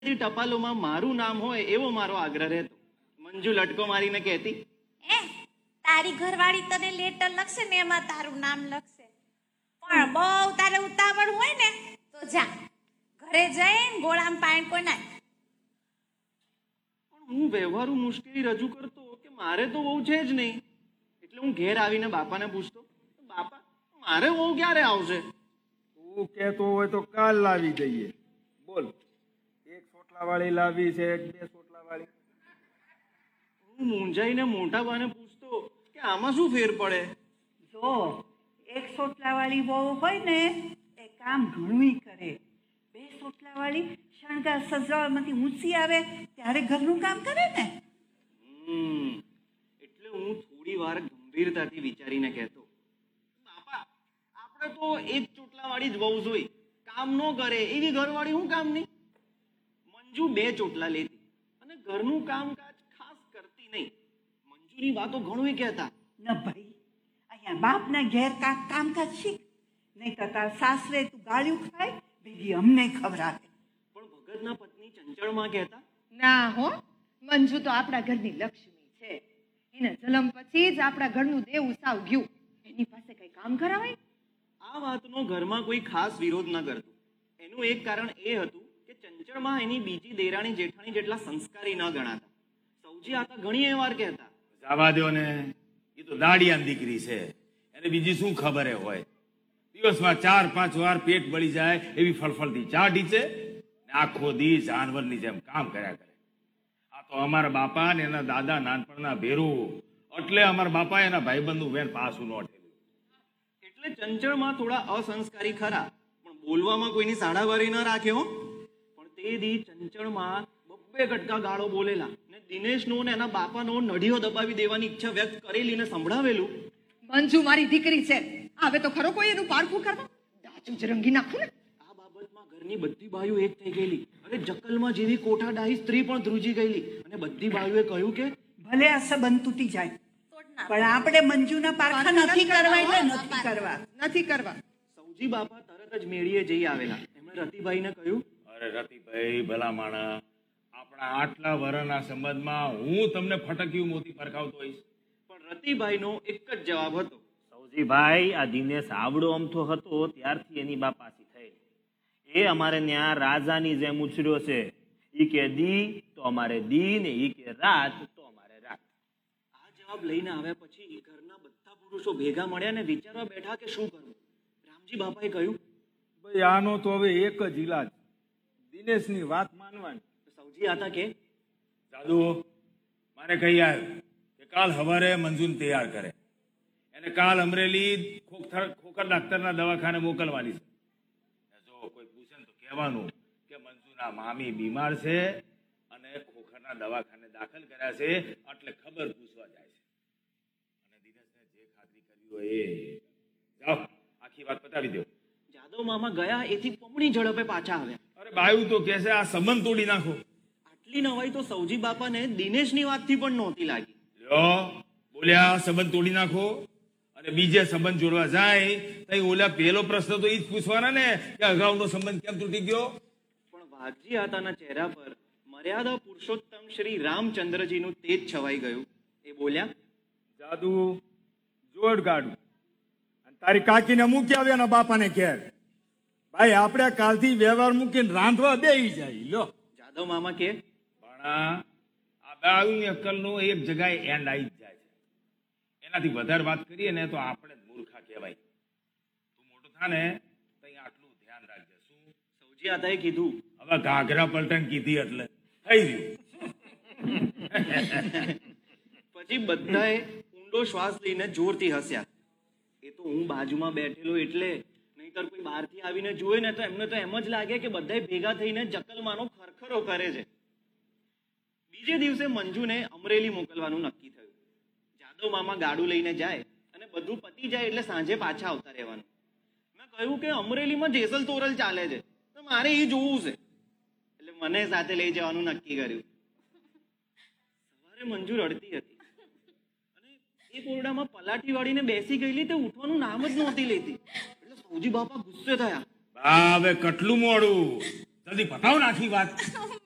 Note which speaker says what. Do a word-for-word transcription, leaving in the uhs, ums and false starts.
Speaker 1: ટપાલોમાં મારું નામ હોય એવો મારો આગ્રહ રહેતો. મંજુ લટકો મારીને કહેતી,
Speaker 2: એ તારી ઘરવાળી તને લેટર લખશે ને એમાં તારું નામ લખશે, પણ બહુ તારે ઉતાવળ હોય ને તો જા ઘરે જઈને ગોળામાં પાણી કોઈ નાખ.
Speaker 1: પણ હું વ્યવહારુ મુશ્કેલી રજૂ કરતો કે મારે તો વહુ છે જ નહીં, એટલે હું ઘેર આવીને બાપાને પૂછતો, બાપા મારે વહુ ક્યારે આવશે?
Speaker 3: તું કહેતો હોય તો કાલ લાવી દઈએ. બોલ, એક સોટલા વાળી લાવી છે એક બે સોટલા વાળી?
Speaker 1: હું મૂંઝાઈને મોટા બાને પૂછતો કે આમાં શું ફેર પડે?
Speaker 4: જો એક સોટલા વાળી વહુ હોય ને એ કામ ઘણું કરે, બે સોટલા વાળી શણગાર સજાવટમાંથી ઊંચી આવે ત્યારે ઘરનું કામ કરે ને.
Speaker 1: હમ એટલે હું થોડી વાર ગંભીરતાથી વિચારીને કહેતો, બાપા આપણે તો એક ચોટલા વાળી જ વહુ જોઈ, કામ ન કરે એવી ઘરવાળી હું કામ નહીં. મંજુ બે ચોટલા લેતી અને ઘરનું કામકાજ ખાસ કરતી નહીં. મંજુની વાતો ઘણું કહેતા.
Speaker 4: ન ભાઈ, અહીંયા બાપના ઘેર કાંક કામકાજ શીખ, નહીં તો તાર સાસરે તું ગાળ્યું ખાય ભેગી અમને ખવડાવે.
Speaker 1: પણ ભગતના પત્ની ચંચળમાં કહેતા,
Speaker 5: ના હો, મંજુ તો આપણા ઘરની લક્ષ્મી છે. એના જન્મ પછી જ આપણા ઘરનું દેવું સાવ ગયું. એની પાસે કઈ કામ કરાવાય?
Speaker 1: આ વાતનો ઘરમાં કોઈ ખાસ વિરોધ ન કરતું. એનું એક કારણ એ હતું કે ચંચળમાં એની બીજી દેરાણી જેઠાણી જેટલા સંસ્કારી ન ગણાતા. સૌજી આતા ઘણી વાર કહેતા,
Speaker 3: જવા દો ને, એ તો દાડિયાની દીકરી છે, એને બીજી શું ખબર હોય? દિવસમાં ચાર પાંચ વાર પેટ બળી જાય એવી ફળફળતી ચા ઢીચે ને આખો દી જાનવરની જેમ કામ કર્યા કરે. આ તો અમારા બાપા ને એના દાદા નાનપણના ભેરું, એટલે અમારા બાપા એના ભાઈબંધનું વેણ પાછું ન ઠેલ્યું.
Speaker 1: એટલે ચંચળમાં થોડા અસંસ્કારી ખરા, પણ બોલવામાં કોઈની સાડાવારી ન રાખે હો. પણ તે દી ચંચળમાં બબ્બે કટકા ગાળો બોલેલા ને દિનેશનો ને એના બાપાનો નડિયો દબાવી દેવાની ઈચ્છા વ્યક્ત કરેલી ને સંભળાવેલું.
Speaker 5: મંજુ મારી દીકરી છે, આવે તો ખરો કોઈ એનું પારખું કરવા? દાચું જ રંગી નાખું ને.
Speaker 1: આ બાબતમાં ઘરની બધી બાઈઓ એક થઈ ગયેલી. અરે જકલમાં જેવી કોઠા ડાહી સ્ત્રી પણ ધ્રુજી ગયેલી અને બધી બાઈઓએ કહ્યું કે
Speaker 4: ભલે આ સંબંધ તૂટી જાય, પણ આપણે મંજુના પારખા નથી કરવા એટલે નથી કરવા
Speaker 5: નથી કરવા.
Speaker 1: સૌજી બાપા તરત જ મેળીએ જઈ આવેલા. એમણે રતિભાઈને કહ્યું,
Speaker 3: અરે રતિભાઈ ભલા માણા, આપણા આટલા વર્ષના સંબંધમાં હું તમને ફટક્યું મોતી પરખાવતો હોઈશ?
Speaker 1: પણ રતિભાઈનો એક જ જવાબ હતો,
Speaker 6: સૌજીભાઈ, આ દિનેશ આવડો અમથો હતો ત્યારથી એની બાપાસી થઈ. એ અમારે ત્યાં રાજાની જેમ ઉછર્યો છે. ઈ કે દી તો અમારે દી ને ઈ કે રાત તો અમારે રાત.
Speaker 1: આ જવાબ લઈને આવ્યા પછી ઘરના બધા પુરુષો ભેગા મળ્યા ને વિચારવા બેઠા કે શું કરવું. રામજી બાપાએ કહ્યું,
Speaker 3: ભાઈ આનો તો હવે એક જ ઈલાજ, દિનેશની વાત માનવાની.
Speaker 1: સૌજી આતા કે
Speaker 3: દાદુ મારે કહી આવ્યું કે કાલ સવારે મંજૂન તૈયાર કરે, એને કાલ અમરેલી ખોખર ખોખર ડાક્ટરના દવાખાને મોકલવાની છે. જો કોઈ પૂછે ને તો કહેવાનું કે મંજુના મામી બીમાર છે અને ખોખરના દવાખાને દાખલ કર્યા છે, એટલે ખબર પૂછવા જાય છે. અને દિનેશને જે ખાતરી કરવી હોય એ જાઓ, આખી વાત પતાવી દો.
Speaker 1: જાદવ મામા ગયા એથી પમણી ઝડપે પાછા આવ્યા.
Speaker 3: અરે બાયું તો કહે છે આ સંબંધ તોડી નાખો.
Speaker 1: આટલી નવાઈ તો સૌજી બાપાને દિનેશની વાતથી પણ નહોતી લાગી.
Speaker 3: લ્યો બોલ્યા સંબંધ તોડી નાખો, અને બીજે સંબંધ જોડવા જાય તો ઓલા પહેલો પ્રશ્ન તો એ જ પૂછવાના ને કે અગાઉનો સંબંધ કેમ તૂટી ગયો?
Speaker 1: પણ વાઘજી આતાના ચહેરા પર મર્યાદા પુરુષોત્તમ શ્રી રામચંદ્રજીનું તેજ છવાઈ ગયું. એ બોલ્યા,
Speaker 3: જાદુ જોડ ગાડું અને તારી કાકીને મૂકી આવ્યા ને બાપાને ઘેર. ભાઈ આપણે કાલથી વ્યવહાર મૂકીને રાંધવા બેહી જાય. લ્યો
Speaker 1: જાદવ મામા કે
Speaker 3: પણ આ બાયુની અક્કલનો એક જગ્યાએ એન્ડ આવી જ જાય છે. એનાથી વધારે વાત કરીએ ને તો આપણે જ મૂર્ખા કહેવાય. તું મોટો થા ને તો આટલું ધ્યાન રાખજે. શું
Speaker 1: સૌજી આતાએ કીધું,
Speaker 3: હવે ઘાઘરા પલટન કીધી એટલે થઈ ગયું.
Speaker 1: પછી બધાએ ઊંડો શ્વાસ લઈને જોરથી હસ્યા. એ તો હું બાજુમાં બેઠેલો એટલે, નહીતર કોઈ બહારથી આવીને જુએ ને તો એમને તો એમ જ લાગે કે બધાય ભેગા થઈને જકલમાનો ખરખરો કરે છે. બીજે દિવસે મંજુને અમરેલી મોકલવાનું નક્કી થયું. જાદવ મામા ગાડું લઈને જાય અને બધું પતી જાય એટલે સાંજે પાછા આવતા રહેવાનું. મેં કહ્યું કે અમરેલીમાં જેસલ તોરલ ચાલે છે તો મારે એ જોવું છે, એટલે મને સાથે લઈ જવાનું નક્કી કર્યું. સવારે મંજુ રડતી હતી અને એક ઓરડામાં પલાઠી વાળીને બેસી ગયેલી તે ઉઠવાનું નામ જ નહોતી લેતી. એટલે સૌજી બાપા ગુસ્સે થયા.
Speaker 3: હવે કેટલું મોડું, જલ્દી પતાવ નાખી વાત.